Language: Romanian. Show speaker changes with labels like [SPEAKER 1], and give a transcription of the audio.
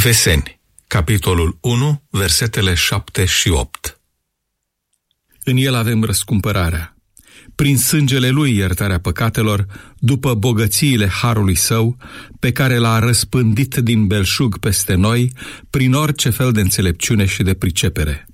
[SPEAKER 1] Efeseni, capitolul 1, versetele 7 și 8.
[SPEAKER 2] În el avem răscumpărarea, prin sângele lui iertarea păcatelor, după bogățiile harului său, pe care l-a răspândit din belșug peste noi, prin orice fel de înțelepciune și de pricepere.